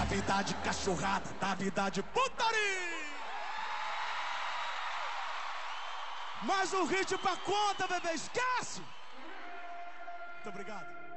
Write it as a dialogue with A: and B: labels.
A: vida de cachorrada, da vida de putaria. Mais um hit pra conta, bebê, esquece! Muito obrigado.